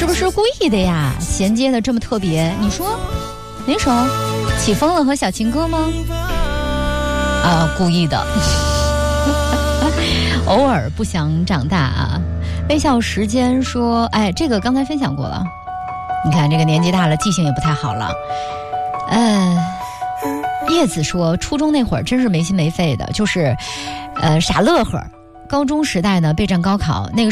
不是故意的呀？衔接的这么特别，你说哪首？起风了和小情歌吗？啊，故意的。偶尔不想长大啊。微笑时间说，哎，这个刚才分享过了。你看这个年纪大了，记性也不太好了。叶子说，初中那会儿真是没心没肺的，就是傻乐呵。高中时代呢，备战高考那个